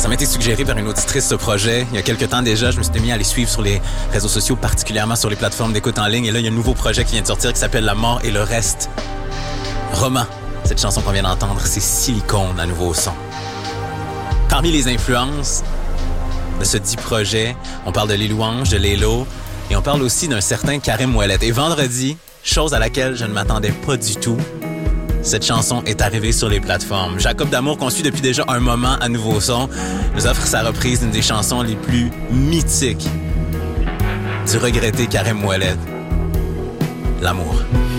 Ça m'a été suggéré par une auditrice, ce projet. Il y a quelques temps déjà, je me suis mis à les suivre sur les réseaux sociaux, particulièrement sur les plateformes d'écoute en ligne. Et là, il y a un nouveau projet qui vient de sortir qui s'appelle La mort et le reste. Roman, cette chanson qu'on vient d'entendre, c'est Silicone à nouveau son. Parmi les influences de ce dit projet, on parle de Les Louanges, de Lélo, et on parle aussi d'un certain Karim Ouellet. Et vendredi, chose à laquelle je ne m'attendais pas du tout, cette chanson est arrivée sur les plateformes. Jacob D'Amour, qu'on suit depuis déjà un moment à Nouveau Son, nous offre sa reprise d'une des chansons les plus mythiques du regretté Karim Ouellet, L'amour.